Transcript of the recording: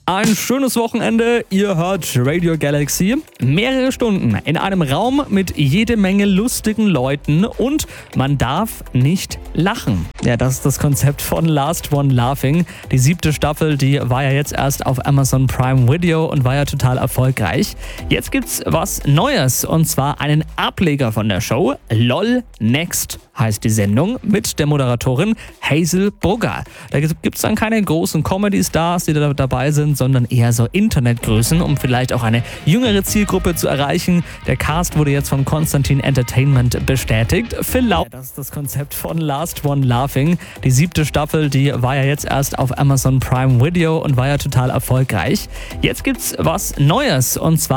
Ein schönes Wochenende, ihr hört Radio Galaxy. Mehrere Stunden in einem Raum mit jede Menge lustigen Leuten und man darf nicht lachen. Ja, das ist das Konzept von Last One Laughing. Die 7. Staffel, die war ja jetzt erst auf Amazon Prime Video und war ja total erfolgreich. Jetzt gibt's was Neues und zwar einen Ableger von der Show. LOL Next heißt die Sendung mit der Moderatorin Hazel Brugger. Da gibt's dann keine großen Comedy-Stars, die da dabei sind, sondern eher so Internetgrößen, um vielleicht auch eine jüngere Zielgruppe zu erreichen. Der Cast wurde jetzt von Konstantin Entertainment bestätigt. Das ist das Konzept von Last One Laughing. Die 7. Staffel, die war ja jetzt erst auf Amazon Prime Video und war ja total erfolgreich. Jetzt gibt's was Neues und zwar